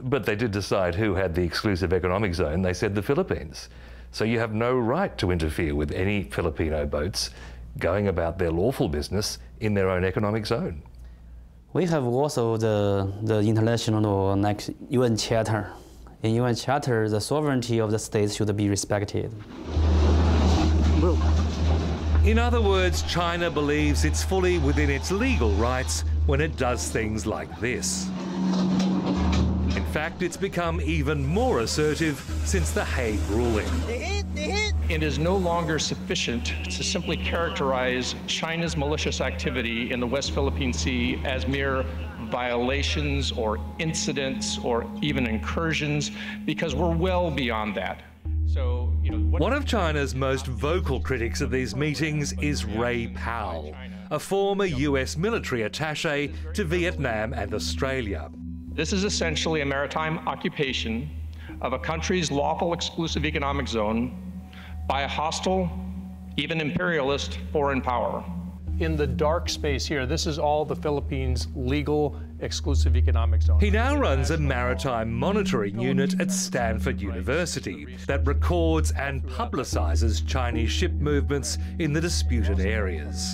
But they did decide who had the exclusive economic zone. They said the Philippines. So you have no right to interfere with any Filipino boats going about their lawful business in their own economic zone. We have also the international UN Charter. In UN Charter, the sovereignty of the states should be respected. In other words, China believes it's fully within its legal rights when it does things like this. In fact, it's become even more assertive since the Hague ruling. It is no longer sufficient to simply characterize China's malicious activity in the West Philippine Sea as mere violations or incidents or even incursions, because we're well beyond that. So, one of China's most vocal critics of these meetings is Ray Powell, a former US military attaché to Vietnam and Australia. This is essentially a maritime occupation of a country's lawful exclusive economic zone by a hostile, even imperialist foreign power. In the dark space here, this is all the Philippines' legal exclusive economic zone. He now runs a maritime monitoring unit at Stanford University that records and publicises Chinese ship movements in the disputed areas.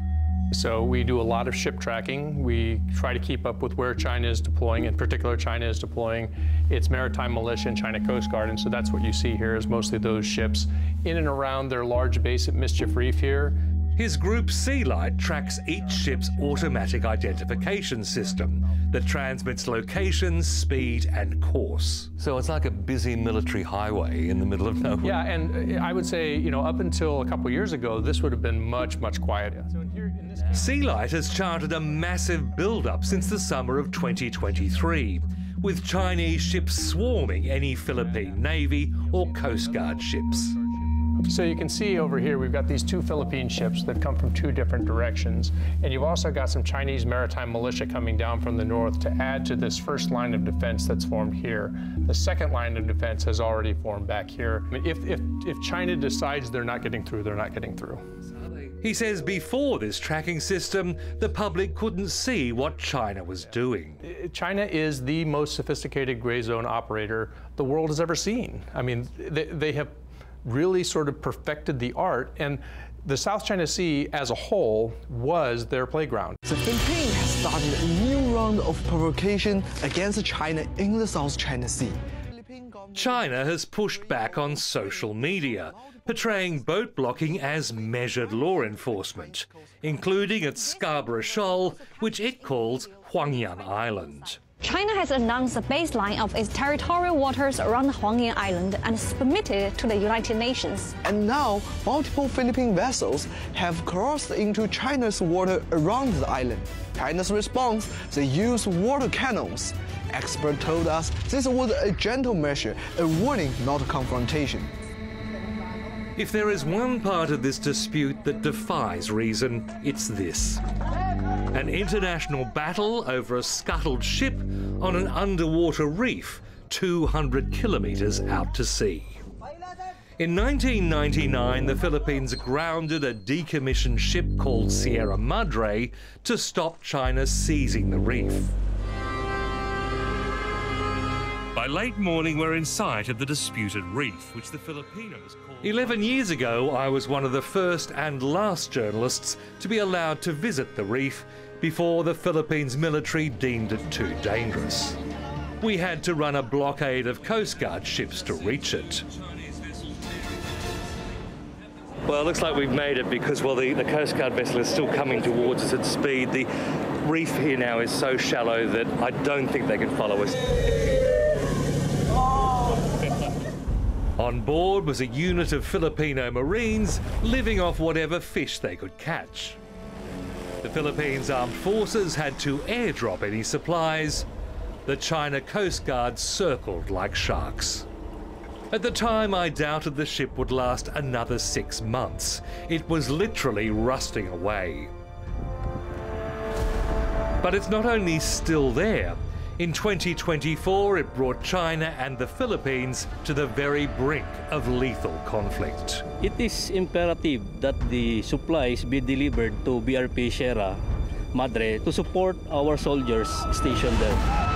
So we do a lot of ship tracking. We try to keep up with where China is deploying. In particular, China is deploying its maritime militia and China Coast Guard. And so that's what you see here is mostly those ships in and around their large base at Mischief Reef here. His group Sealight tracks each ship's automatic identification system that transmits location, speed and course. So it's like a busy military highway in the middle of nowhere. Yeah, and I would say, up until a couple years ago, this would have been much, much quieter. Sealight has charted a massive build-up since the summer of 2023, with Chinese ships swarming any Philippine Navy or Coast Guard ships. So you can see over here, we've got these two Philippine ships that come from two different directions. And you've also got some Chinese maritime militia coming down from the north to add to this first line of defense that's formed here. The second line of defense has already formed back here. I mean, if China decides they're not getting through, they're not getting through. He says before this tracking system, the public couldn't see what China was doing. China is the most sophisticated gray zone operator the world has ever seen. I mean, they have really sort of perfected the art, and the South China Sea as a whole was their playground. The Philippines has started a new round of provocation against China in the South China Sea. China has pushed back on social media, portraying boat blocking as measured law enforcement, including at Scarborough Shoal, which it calls Huangyan Island. China has announced the baseline of its territorial waters around Huangyan Island and submitted it to the United Nations. And now, multiple Philippine vessels have crossed into China's water around the island. China's response, they use water cannons. Experts told us this was a gentle measure, a warning, not a confrontation. If there is one part of this dispute that defies reason, it's this. An international battle over a scuttled ship on an underwater reef 200 kilometres out to sea. In 1999, the Philippines grounded a decommissioned ship called Sierra Madre to stop China seizing the reef. By late morning, we're in sight of the disputed reef, which the Filipinos call... 11 years ago, I was one of the first and last journalists to be allowed to visit the reef before the Philippines military deemed it too dangerous. We had to run a blockade of Coast Guard ships to reach it. Well, it looks like we've made it because, well, the Coast Guard vessel is still coming towards us at speed. The reef here now is so shallow that I don't think they can follow us. On board was a unit of Filipino Marines living off whatever fish they could catch. The Philippines Armed Forces had to airdrop any supplies. The China Coast Guard circled like sharks. At the time, I doubted the ship would last another 6 months. It was literally rusting away. But it's not only still there. In 2024, it brought China and the Philippines to the very brink of lethal conflict. It is imperative that the supplies be delivered to BRP Sierra Madre to support our soldiers stationed there.